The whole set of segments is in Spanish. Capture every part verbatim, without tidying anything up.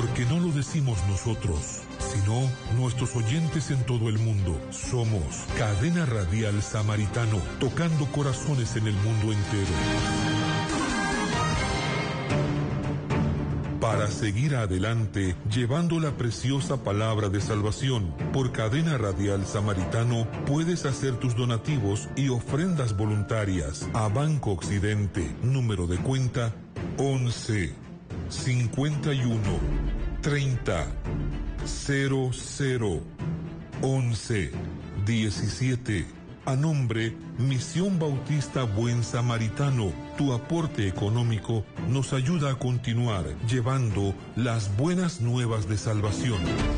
Porque no lo decimos nosotros, sino nuestros oyentes en todo el mundo. Somos Cadena Radial Samaritano, tocando corazones en el mundo entero. Para seguir adelante, llevando la preciosa palabra de salvación, por Cadena Radial Samaritano, puedes hacer tus donativos y ofrendas voluntarias a Banco Occidente, número de cuenta once, cincuenta y uno, treinta, cero cero, once, diecisiete. A nombre Misión Bautista Buen Samaritano, tu aporte económico nos ayuda a continuar llevando las buenas nuevas de salvación.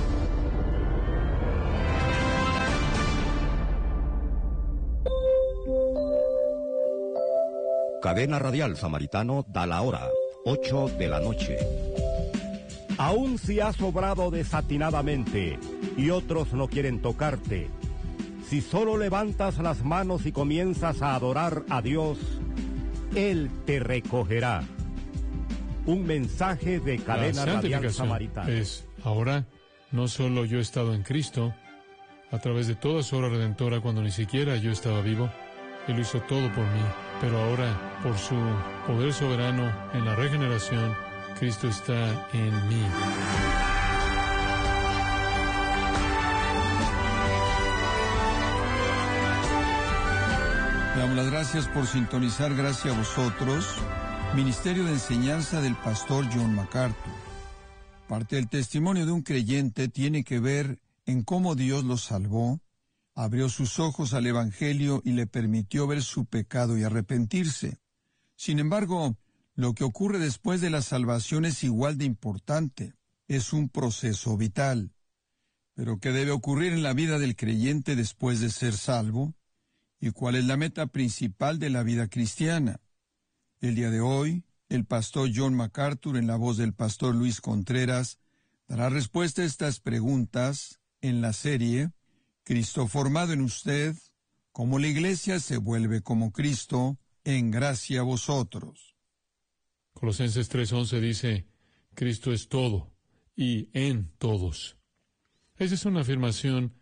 Cadena Radial Samaritano da la hora, ocho de la noche. Aún si has obrado desatinadamente y otros no quieren tocarte, si solo levantas las manos y comienzas a adorar a Dios, Él te recogerá. Un mensaje de Cadena Radial Samaritana. Es, ahora, no solo yo he estado en Cristo, a través de toda su obra redentora cuando ni siquiera yo estaba vivo, Él hizo todo por mí, pero ahora, por su poder soberano en la regeneración, Cristo está en mí. Damos las gracias por sintonizar. Gracias a vosotros, Ministerio de Enseñanza del Pastor John MacArthur. Parte del testimonio de un creyente tiene que ver en cómo Dios lo salvó, abrió sus ojos al Evangelio y le permitió ver su pecado y arrepentirse. Sin embargo, lo que ocurre después de la salvación es igual de importante. Es un proceso vital. Pero ¿qué debe ocurrir en la vida del creyente después de ser salvo? ¿Y cuál es la meta principal de la vida cristiana? El día de hoy, el pastor John MacArthur, en la voz del pastor Luis Contreras, dará respuesta a estas preguntas en la serie Cristo formado en usted, cómo la iglesia se vuelve como Cristo, en gracia a vosotros. Colosenses tres once dice, Cristo es todo y en todos. Esa es una afirmación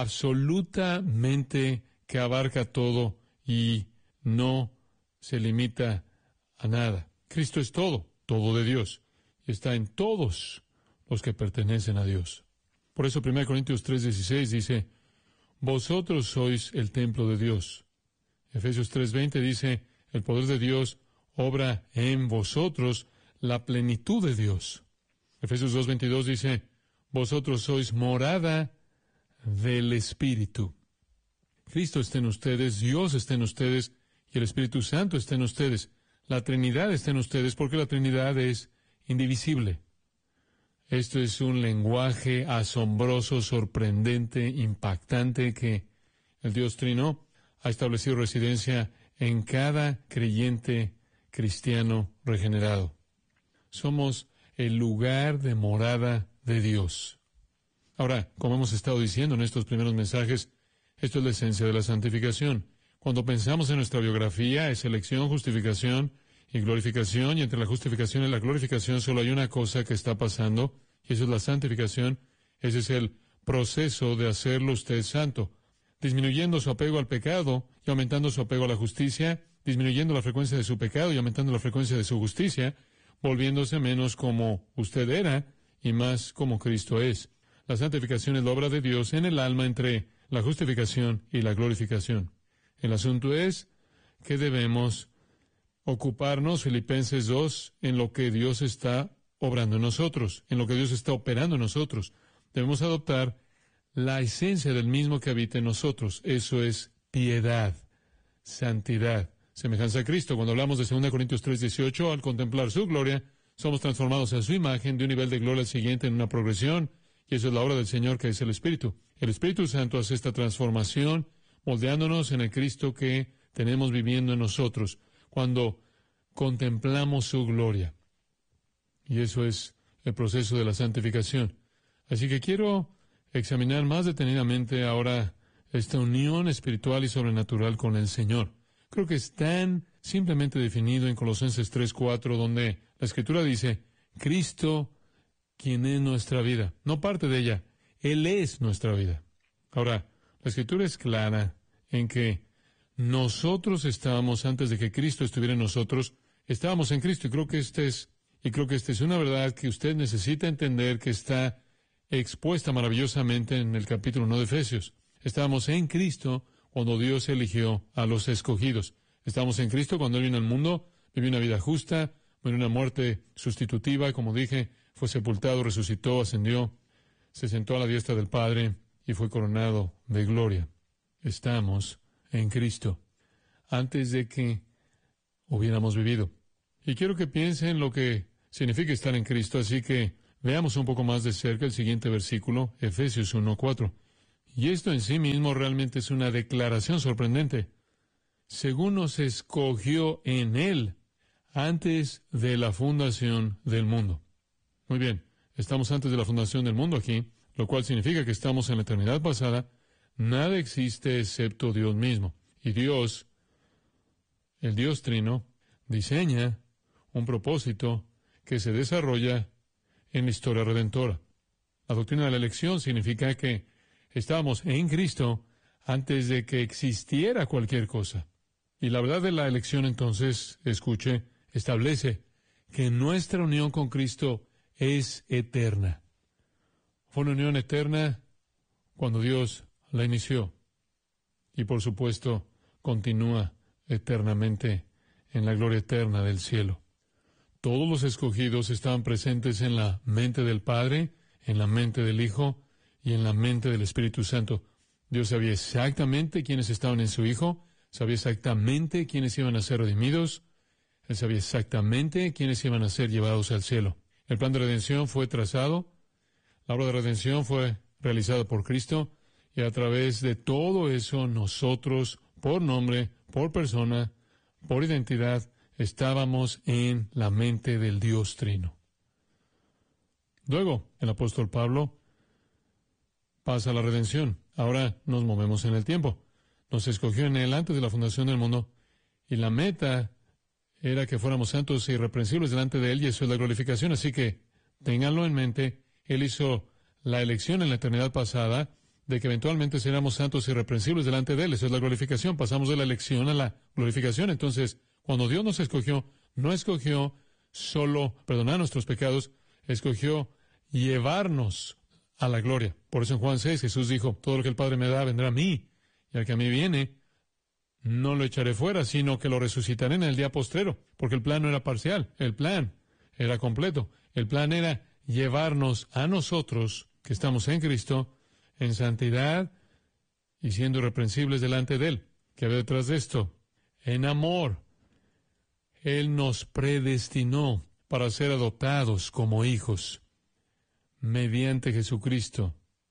absolutamente que abarca todo y no se limita a nada. Cristo es todo, todo de Dios, y está en todos los que pertenecen a Dios. Por eso primera Corintios tres dieciséis dice, vosotros sois el templo de Dios. Efesios tres veinte dice, el poder de Dios obra en vosotros la plenitud de Dios. Efesios dos veintidós dice, vosotros sois morada del Espíritu. Cristo está en ustedes, Dios está en ustedes, y el Espíritu Santo está en ustedes. La Trinidad está en ustedes porque la Trinidad es indivisible. Esto es un lenguaje asombroso, sorprendente, impactante que el Dios Trino ha establecido residencia en cada creyente cristiano regenerado. Somos el lugar de morada de Dios. Ahora, como hemos estado diciendo en estos primeros mensajes, esto es la esencia de la santificación. Cuando pensamos en nuestra biografía, es elección, justificación y glorificación, y entre la justificación y la glorificación solo hay una cosa que está pasando, y eso es la santificación. Ese es el proceso de hacerlo usted santo, disminuyendo su apego al pecado y aumentando su apego a la justicia, disminuyendo la frecuencia de su pecado y aumentando la frecuencia de su justicia, volviéndose menos como usted era y más como Cristo es. La santificación es la obra de Dios en el alma entre la justificación y la glorificación. El asunto es que debemos ocuparnos, Filipenses dos, en lo que Dios está obrando en nosotros, en lo que Dios está operando en nosotros. Debemos adoptar la esencia del mismo que habita en nosotros. Eso es piedad, santidad, semejanza a Cristo. Cuando hablamos de segunda Corintios tres dieciocho, al contemplar su gloria, somos transformados a su imagen de un nivel de gloria al siguiente en una progresión, y eso es la obra del Señor que es el Espíritu. El Espíritu Santo hace esta transformación, moldeándonos en el Cristo que tenemos viviendo en nosotros, cuando contemplamos su gloria. Y eso es el proceso de la santificación. Así que quiero examinar más detenidamente ahora esta unión espiritual y sobrenatural con el Señor. Creo que es tan simplemente definido en Colosenses tres cuatro, donde la Escritura dice, Cristo quien es nuestra vida, no parte de ella. Él es nuestra vida. Ahora, la Escritura es clara en que nosotros estábamos, antes de que Cristo estuviera en nosotros, estábamos en Cristo. Y creo que este es, y creo que esta es una verdad que usted necesita entender, que está expuesta maravillosamente en el capítulo uno de Efesios. Estábamos en Cristo cuando Dios eligió a los escogidos. Estábamos en Cristo cuando Él vino al mundo, vivió una vida justa, murió una muerte sustitutiva, como dije, fue sepultado, resucitó, ascendió, se sentó a la diestra del Padre y fue coronado de gloria. Estamos en Cristo antes de que hubiéramos vivido. Y quiero que piensen en lo que significa estar en Cristo, así que veamos un poco más de cerca el siguiente versículo, Efesios uno cuatro. Y esto en sí mismo realmente es una declaración sorprendente. Según nos escogió en Él antes de la fundación del mundo. Muy bien, estamos antes de la fundación del mundo aquí, lo cual significa que estamos en la eternidad pasada. Nada existe excepto Dios mismo. Y Dios, el Dios Trino, diseña un propósito que se desarrolla en la historia redentora. La doctrina de la elección significa que estábamos en Cristo antes de que existiera cualquier cosa. Y la verdad de la elección, entonces, escuche, establece que nuestra unión con Cristo es eterna. Fue una unión eterna cuando Dios la inició. Y por supuesto, continúa eternamente en la gloria eterna del cielo. Todos los escogidos estaban presentes en la mente del Padre, en la mente del Hijo y en la mente del Espíritu Santo. Dios sabía exactamente quiénes estaban en su Hijo, sabía exactamente quiénes iban a ser redimidos, Él sabía exactamente quiénes iban a ser llevados al cielo. El plan de redención fue trazado, la obra de redención fue realizada por Cristo, y a través de todo eso nosotros, por nombre, por persona, por identidad, estábamos en la mente del Dios Trino. Luego, el apóstol Pablo pasa a la redención. Ahora nos movemos en el tiempo. Nos escogió en Él antes de la fundación del mundo, y la meta era que fuéramos santos e irreprensibles delante de Él, y eso es la glorificación. Así que, ténganlo en mente, Él hizo la elección en la eternidad pasada de que eventualmente seremos santos e irreprensibles delante de Él. Eso es la glorificación. Pasamos de la elección a la glorificación. Entonces, cuando Dios nos escogió, no escogió solo perdonar nuestros pecados, escogió llevarnos a la gloria. Por eso en Juan seis Jesús dijo, todo lo que el Padre me da vendrá a mí, y al que a mí viene, no lo echaré fuera, sino que lo resucitaré en el día postrero, porque el plan no era parcial, el plan era completo. El plan era llevarnos a nosotros, que estamos en Cristo, en santidad y siendo irreprensibles delante de Él. ¿Qué había detrás de esto? En amor. Él nos predestinó para ser adoptados como hijos mediante Jesucristo.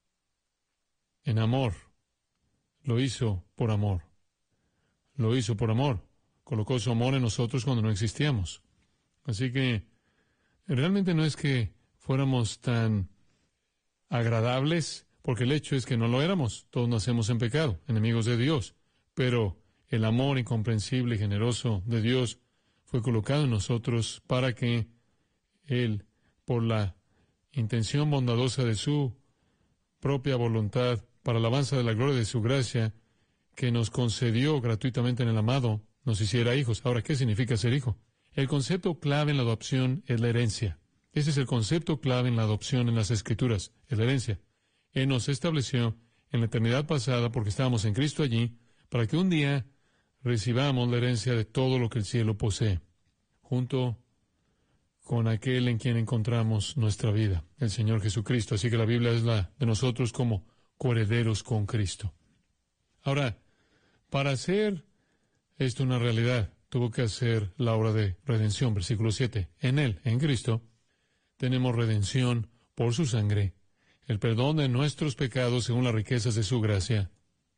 En amor. Lo hizo por amor. Lo hizo por amor. Colocó su amor en nosotros cuando no existíamos. Así que realmente no es que fuéramos tan agradables, porque el hecho es que no lo éramos. Todos nacemos en pecado, enemigos de Dios. Pero el amor incomprensible y generoso de Dios fue colocado en nosotros para que Él, por la intención bondadosa de su propia voluntad, para la alabanza de la gloria de su gracia, que nos concedió gratuitamente en el amado, nos hiciera hijos. Ahora, ¿qué significa ser hijo? El concepto clave en la adopción es la herencia. Ese es el concepto clave en la adopción en las Escrituras, es la herencia. Él nos estableció en la eternidad pasada, porque estábamos en Cristo allí, para que un día recibamos la herencia de todo lo que el cielo posee, junto con aquel en quien encontramos nuestra vida, el Señor Jesucristo. Así que la Biblia es la de nosotros como coherederos con Cristo. Ahora, para hacer esto una realidad, tuvo que hacer la obra de redención, versículo siete. En Él, en Cristo, tenemos redención por su sangre, el perdón de nuestros pecados según las riquezas de su gracia,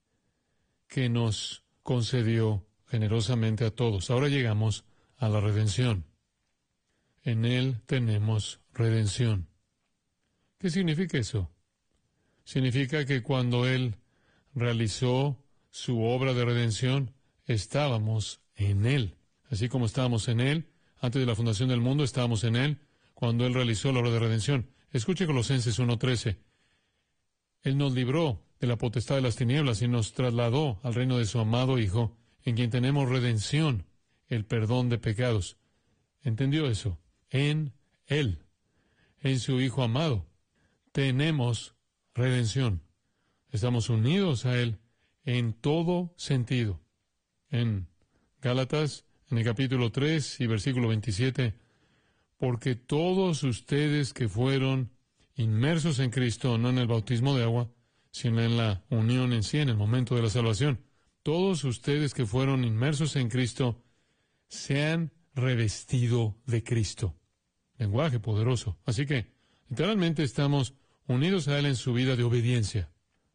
que nos concedió generosamente a todos. Ahora llegamos a la redención. En Él tenemos redención. ¿Qué significa eso? Significa que cuando Él realizó su obra de redención, estábamos en Él. Así como estábamos en Él, antes de la fundación del mundo estábamos en Él, cuando Él realizó la obra de redención. Escuche Colosenses uno trece. Él nos libró de la potestad de las tinieblas y nos trasladó al reino de su amado Hijo, en quien tenemos redención, el perdón de pecados. ¿Entendió eso? En Él, en su Hijo amado, tenemos redención. Estamos unidos a Él en todo sentido. En Gálatas, en el capítulo tres y versículo veintisiete, porque todos ustedes que fueron inmersos en Cristo, no en el bautismo de agua, sino en la unión en sí, en el momento de la salvación, todos ustedes que fueron inmersos en Cristo, se han revestido de Cristo. Lenguaje poderoso. Así que, literalmente, estamos unidos a Él en su vida de obediencia.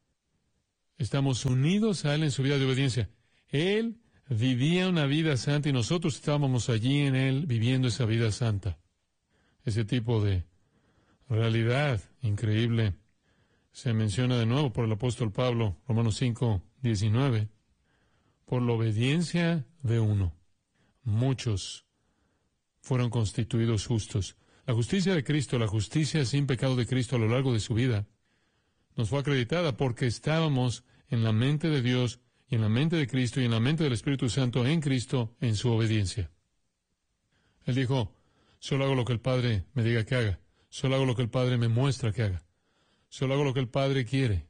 Estamos unidos a Él en su vida de obediencia. Él vivía una vida santa y nosotros estábamos allí en Él viviendo esa vida santa. Ese tipo de realidad increíble se menciona de nuevo por el apóstol Pablo, Romanos cinco, diecinueve. Por la obediencia de uno, muchos fueron constituidos justos. La justicia de Cristo, la justicia sin pecado de Cristo a lo largo de su vida, nos fue acreditada porque estábamos en la mente de Dios y en la mente de Cristo y en la mente del Espíritu Santo en Cristo en su obediencia. Él dijo, solo hago lo que el Padre me diga que haga, solo hago lo que el Padre me muestra que haga, solo hago lo que el Padre quiere.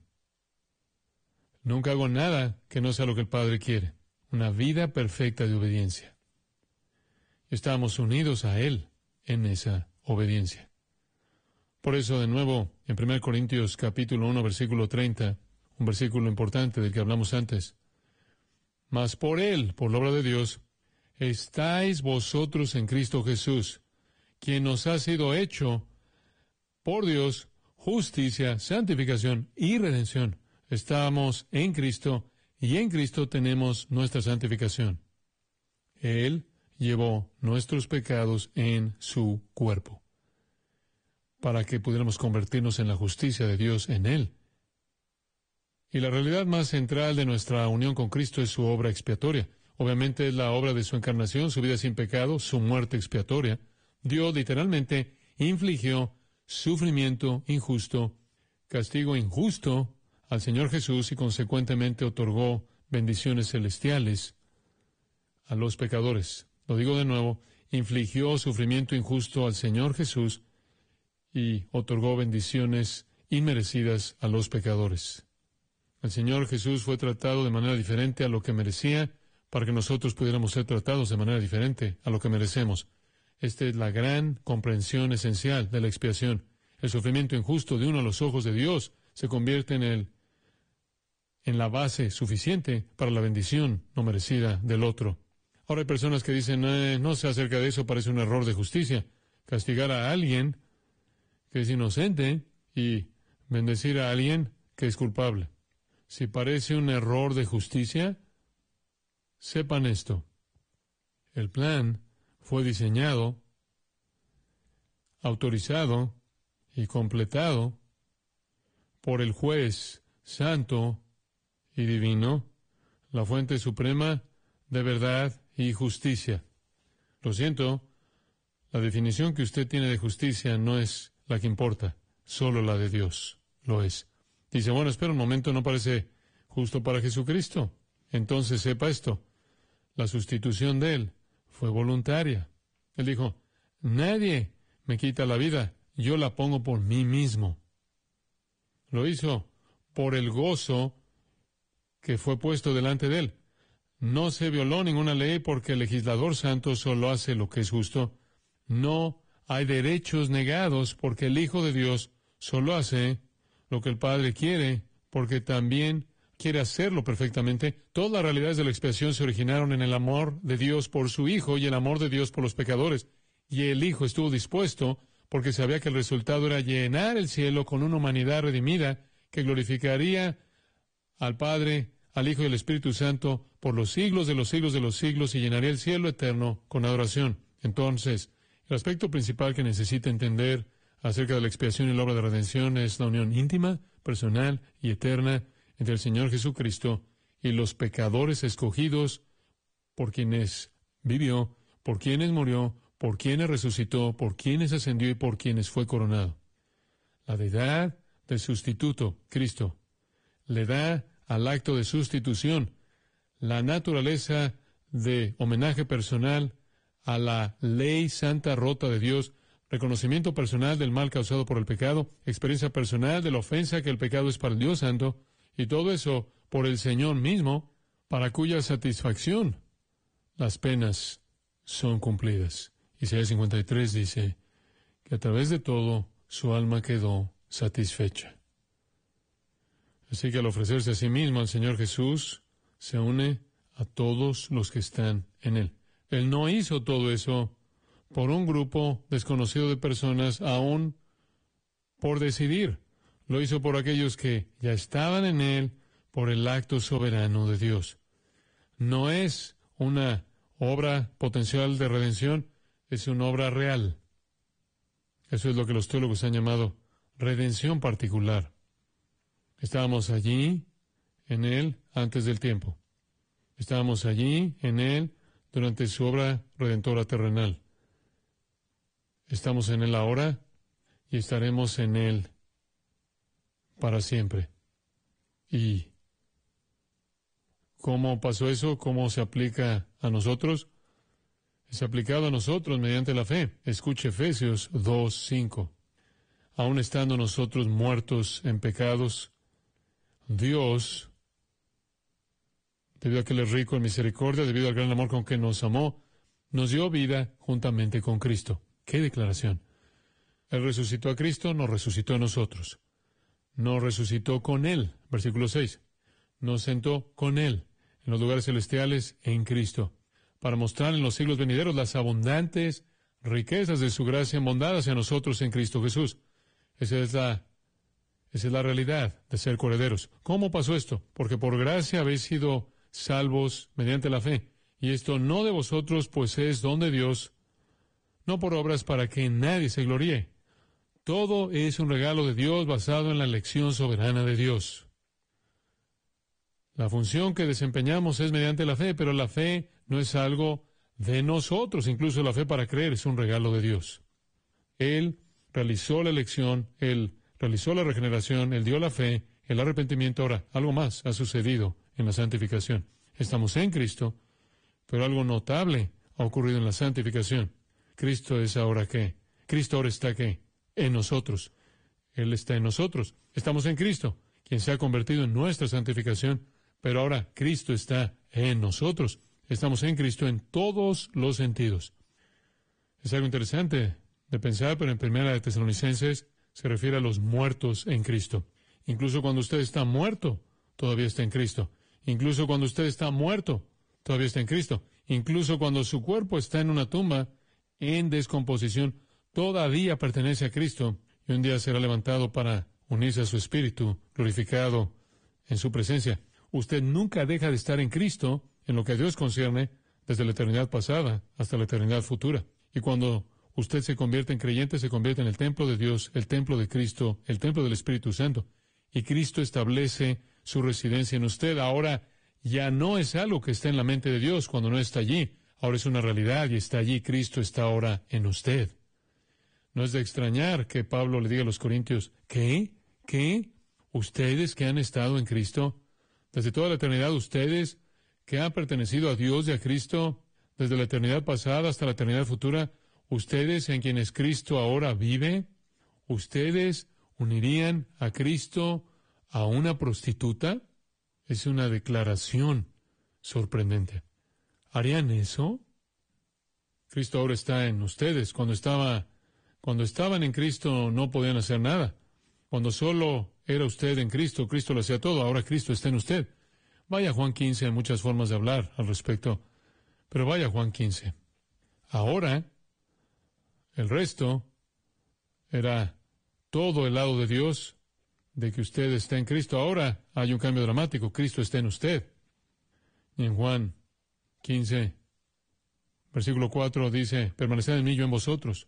Nunca hago nada que no sea lo que el Padre quiere. Una vida perfecta de obediencia. Estamos unidos a Él en esa obediencia. Por eso, de nuevo, en primera Corintios capítulo uno, versículo treinta, un versículo importante del que hablamos antes. Mas por Él, por la obra de Dios, estáis vosotros en Cristo Jesús, quien nos ha sido hecho por Dios justicia, santificación y redención. Estamos en Cristo y en Cristo tenemos nuestra santificación. Él llevó nuestros pecados en su cuerpo para que pudiéramos convertirnos en la justicia de Dios en Él. Y la realidad más central de nuestra unión con Cristo es su obra expiatoria. Obviamente es la obra de su encarnación, su vida sin pecado, su muerte expiatoria. Dios literalmente infligió sufrimiento injusto, castigo injusto al Señor Jesús y consecuentemente otorgó bendiciones celestiales a los pecadores. Lo digo de nuevo, infligió sufrimiento injusto al Señor Jesús y otorgó bendiciones inmerecidas a los pecadores. El Señor Jesús fue tratado de manera diferente a lo que merecía para que nosotros pudiéramos ser tratados de manera diferente a lo que merecemos. Esta es la gran comprensión esencial de la expiación. El sufrimiento injusto de uno a los ojos de Dios se convierte en el en la base suficiente para la bendición no merecida del otro. Ahora hay personas que dicen, eh, no sé acerca de eso, parece un error de justicia. Castigar a alguien que es inocente y bendecir a alguien que es culpable. Si parece un error de justicia, sepan esto. El plan fue diseñado, autorizado y completado por el juez santo y divino, la fuente suprema de verdad y justicia. Lo siento, la definición que usted tiene de justicia no es la que importa, solo la de Dios lo es. Dice, bueno, espera un momento, ¿no parece justo para Jesucristo? Entonces sepa esto, la sustitución de Él fue voluntaria. Él dijo, nadie me quita la vida, yo la pongo por mí mismo. Lo hizo por el gozo que fue puesto delante de Él. No se violó ninguna ley porque el legislador santo solo hace lo que es justo. No hay derechos negados porque el Hijo de Dios solo hace lo que el Padre quiere, porque también quiere hacerlo perfectamente. Todas las realidades de la expiación se originaron en el amor de Dios por su Hijo y el amor de Dios por los pecadores. Y el Hijo estuvo dispuesto porque sabía que el resultado era llenar el cielo con una humanidad redimida que glorificaría al Padre, al Hijo y al Espíritu Santo por los siglos de los siglos de los siglos y llenaría el cielo eterno con adoración. Entonces, el aspecto principal que necesita entender acerca de la expiación y la obra de redención es la unión íntima, personal y eterna entre el Señor Jesucristo y los pecadores escogidos por quienes vivió, por quienes murió, por quienes resucitó, por quienes ascendió y por quienes fue coronado. la deidad del sustituto, Cristo. Le da al acto de sustitución la naturaleza de homenaje personal a la ley santa rota de Dios, reconocimiento personal del mal causado por el pecado, experiencia personal de la ofensa que el pecado es para el Dios Santo, y todo eso por el Señor mismo, para cuya satisfacción las penas son cumplidas. Isaías cincuenta y tres dice que a través de todo su alma quedó satisfecha. Así que al ofrecerse a sí mismo al Señor Jesús, se une a todos los que están en Él. Él no hizo todo eso por un grupo desconocido de personas, aún por decidir. Lo hizo por aquellos que ya estaban en Él, por el acto soberano de Dios. No es una obra potencial de redención, es una obra real. Eso es lo que los teólogos han llamado redención particular. Estábamos allí en Él antes del tiempo. Estábamos allí en Él durante su obra redentora terrenal. Estamos en Él ahora y estaremos en Él para siempre. ¿Y cómo pasó eso? ¿Cómo se aplica a nosotros? Es aplicado a nosotros mediante la fe. Escuche Efesios dos cinco. Aun estando nosotros muertos en pecados, Dios, debido a que Él es rico en misericordia, debido al gran amor con que nos amó, nos dio vida juntamente con Cristo. ¡Qué declaración! Él resucitó a Cristo, nos resucitó a nosotros. Nos resucitó con Él, versículo seis. Nos sentó con Él en los lugares celestiales en Cristo, para mostrar en los siglos venideros las abundantes riquezas de su gracia en bondad hacia nosotros en Cristo Jesús. Esa es la, esa es la realidad de ser coherederos. ¿Cómo pasó esto? Porque por gracia habéis sido salvos mediante la fe. Y esto no de vosotros, pues es don de Dios, no por obras para que nadie se gloríe. Todo es un regalo de Dios basado en la elección soberana de Dios. La función que desempeñamos es mediante la fe, pero la fe no es algo de nosotros. Incluso la fe para creer es un regalo de Dios. Él realizó la elección, Él realizó la regeneración, Él dio la fe, el arrepentimiento. Ahora, algo más ha sucedido en la santificación. Estamos en Cristo, pero algo notable ha ocurrido en la santificación. Cristo es ahora ¿qué? Cristo ahora está ¿qué? En nosotros. Él está en nosotros. Estamos en Cristo, quien se ha convertido en nuestra santificación, pero ahora Cristo está en nosotros. Estamos en Cristo en todos los sentidos. Es algo interesante de pensar, pero en Primera de Tesalonicenses se refiere a los muertos en Cristo. Incluso cuando usted está muerto, todavía está en Cristo. Incluso cuando usted está muerto, todavía está en Cristo. Incluso cuando su cuerpo está en una tumba, en descomposición, todavía pertenece a Cristo y un día será levantado para unirse a su espíritu glorificado en su presencia. Usted nunca deja de estar en Cristo en lo que a Dios concierne desde la eternidad pasada hasta la eternidad futura. Y cuando usted se convierte en creyente, se convierte en el templo de Dios, el templo de Cristo, el templo del Espíritu Santo. Y Cristo establece su residencia en usted. Ahora ya no es algo que está en la mente de Dios cuando no está allí. Ahora es una realidad y está allí. Cristo está ahora en usted. No es de extrañar que Pablo le diga a los corintios, ¿qué? ¿Qué? ¿Ustedes que han estado en Cristo? Desde toda la eternidad, ustedes que han pertenecido a Dios y a Cristo, desde la eternidad pasada hasta la eternidad futura, ustedes en quienes Cristo ahora vive, ¿ustedes unirían a Cristo a una prostituta? Es una declaración sorprendente. ¿Harían eso? Cristo ahora está en ustedes. Cuando estaba, cuando estaban en Cristo no podían hacer nada. Cuando solo era usted en Cristo, Cristo lo hacía todo. Ahora Cristo está en usted. Vaya a Juan quince, hay muchas formas de hablar al respecto, pero vaya a Juan quince. Ahora, el resto era todo el lado de Dios, de que usted está en Cristo. Ahora hay un cambio dramático. Cristo está en usted. Y en Juan quince, versículo cuatro dice, permaneced en mí, yo en vosotros.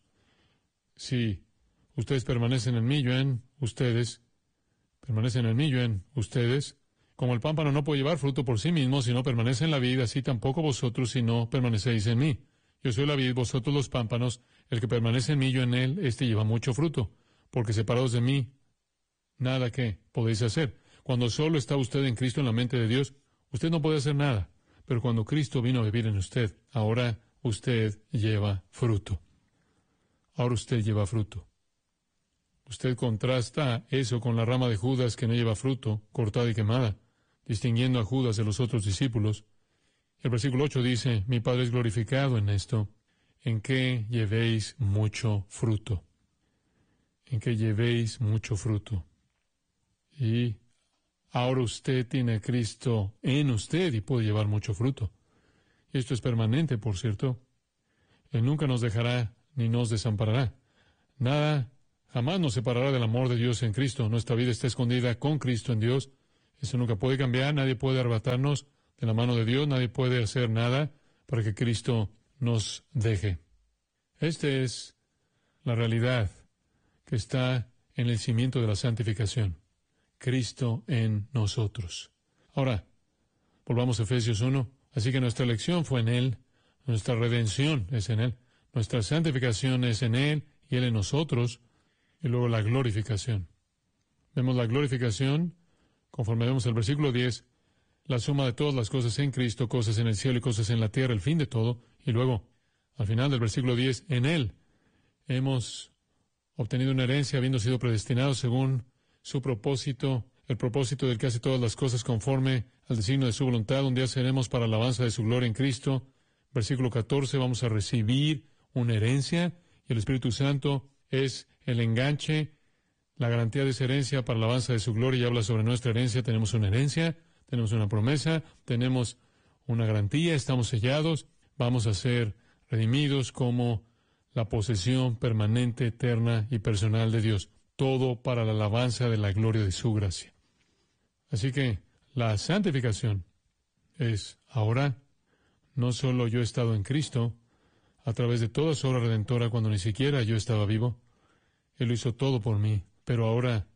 Si ustedes permanecen en mí, yo en ustedes, permanecen en mí, yo en ustedes. Como el pámpano no puede llevar fruto por sí mismo si no permanece en la vid, así tampoco vosotros si no permanecéis en mí. Yo soy la vid, vosotros los pámpanos. El que permanece en mí, yo en él, éste lleva mucho fruto. porque separados de mí, nada que podéis hacer. Cuando solo está usted en Cristo, en la mente de Dios, usted no puede hacer nada. Pero cuando Cristo vino a vivir en usted, ahora usted lleva fruto. Ahora usted lleva fruto. Usted contrasta eso con la rama de Judas que no lleva fruto, cortada y quemada, distinguiendo a Judas de los otros discípulos. El versículo ocho dice, mi Padre es glorificado en esto, en que llevéis mucho fruto. En que llevéis mucho fruto. Y ahora usted tiene a Cristo en usted y puede llevar mucho fruto. Y esto es permanente, por cierto. Él nunca nos dejará ni nos desamparará. Nada jamás nos separará del amor de Dios en Cristo. Nuestra vida está escondida con Cristo en Dios. Eso nunca puede cambiar. Nadie puede arrebatarnos de la mano de Dios. Nadie puede hacer nada para que Cristo nos deje. Esta es la realidad que está en el cimiento de la santificación. Cristo en nosotros. Ahora, volvamos a Efesios uno. Así que nuestra elección fue en Él, nuestra redención es en Él, nuestra santificación es en Él y Él en nosotros, y luego la glorificación. Vemos la glorificación, conforme vemos el versículo diez, la suma de todas las cosas en Cristo, cosas en el cielo y cosas en la tierra, el fin de todo, y luego, al final del versículo diez, en Él hemos obtenido una herencia habiendo sido predestinados según su propósito, el propósito del que hace todas las cosas conforme al designio de su voluntad. Un día seremos para la alabanza de su gloria en Cristo. Versículo catorce, vamos a recibir una herencia y el Espíritu Santo es el enganche, la garantía de esa herencia para la alabanza de su gloria. Y habla sobre nuestra herencia. Tenemos una herencia, tenemos una promesa, tenemos una garantía, estamos sellados, vamos a ser redimidos como la posesión permanente, eterna y personal de Dios. Todo para la alabanza de la gloria de su gracia. Así que la santificación es ahora, no solo yo he estado en Cristo, a través de toda su obra redentora cuando ni siquiera yo estaba vivo, Él lo hizo todo por mí, pero ahora,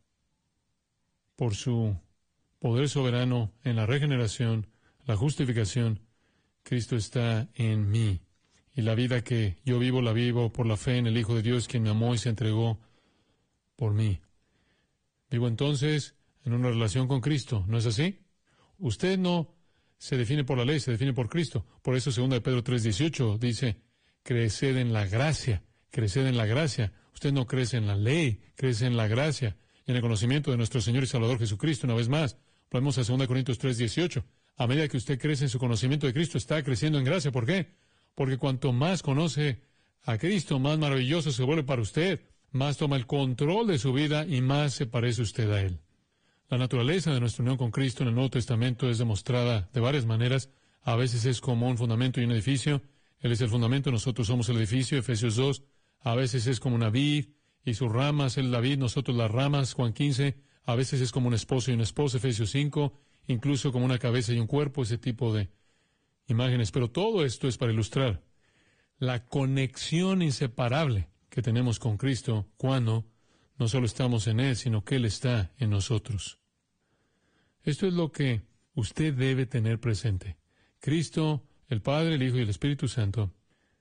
por su poder soberano en la regeneración, la justificación, Cristo está en mí. Y la vida que yo vivo, la vivo por la fe en el Hijo de Dios, quien me amó y se entregó por mí. Vivo entonces en una relación con Cristo, ¿no es así? Usted no se define por la ley, se define por Cristo. Por eso segunda de Pedro tres dieciocho dice, creced en la gracia, creced en la gracia. Usted no crece en la ley, crece en la gracia y en el conocimiento de nuestro Señor y Salvador Jesucristo. Una vez más, volvemos a segunda de Corintios tres dieciocho. A medida que usted crece en su conocimiento de Cristo, está creciendo en gracia. ¿Por qué? Porque cuanto más conoce a Cristo, más maravilloso se vuelve para usted. Más toma el control de su vida y más se parece usted a Él. La naturaleza de nuestra unión con Cristo en el Nuevo Testamento es demostrada de varias maneras. A veces es como un fundamento y un edificio. Él es el fundamento, nosotros somos el edificio, Efesios dos. A veces es como una vid y sus ramas, Él la vid, nosotros las ramas, Juan quince. A veces es como un esposo y una esposa, Efesios cinco. Incluso como una cabeza y un cuerpo, ese tipo de imágenes. Pero todo esto es para ilustrar la conexión inseparable que tenemos con Cristo cuando no solo estamos en Él, sino que Él está en nosotros. Esto es lo que usted debe tener presente. Cristo, el Padre, el Hijo y el Espíritu Santo,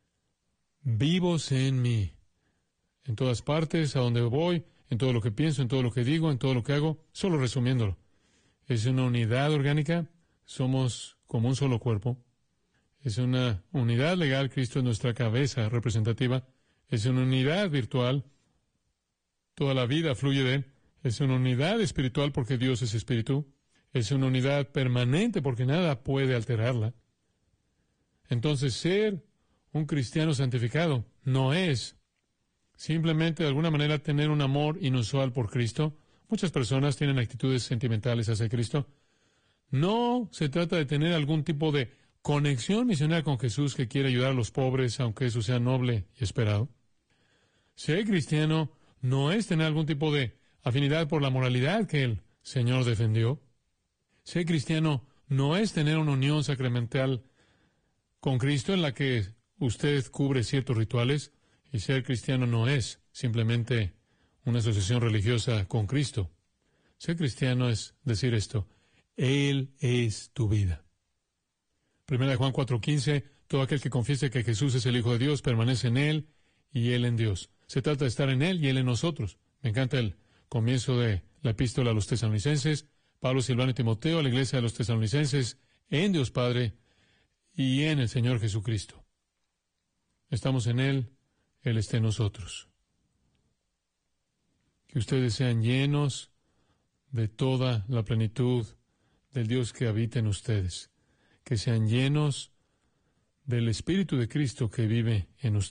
vivos en mí, en todas partes, a donde voy, en todo lo que pienso, en todo lo que digo, en todo lo que hago, solo resumiéndolo. Es una unidad orgánica, somos como un solo cuerpo. Es una unidad legal, Cristo es nuestra cabeza representativa. Es una unidad virtual, toda la vida fluye de Él. Es una unidad espiritual porque Dios es espíritu. Es una unidad permanente porque nada puede alterarla. Entonces, ser un cristiano santificado no es simplemente de alguna manera tener un amor inusual por Cristo. Muchas personas tienen actitudes sentimentales hacia Cristo. No se trata de tener algún tipo de conexión misionera con Jesús que quiere ayudar a los pobres, aunque eso sea noble y esperado. Ser cristiano no es tener algún tipo de afinidad por la moralidad que el Señor defendió. Ser cristiano no es tener una unión sacramental con Cristo en la que usted cubre ciertos rituales. Y ser cristiano no es simplemente una asociación religiosa con Cristo. Ser cristiano es decir esto: Él es tu vida. Primera de Juan cuatro quince, todo aquel que confiese que Jesús es el Hijo de Dios permanece en Él y Él en Dios. Se trata de estar en Él y Él en nosotros. Me encanta el comienzo de la epístola a los tesalonicenses. Pablo, Silvano y Timoteo, a la iglesia de los tesalonicenses, en Dios Padre y en el Señor Jesucristo. Estamos en Él, Él está en nosotros. Que ustedes sean llenos de toda la plenitud del Dios que habita en ustedes. Que sean llenos del Espíritu de Cristo que vive en ustedes.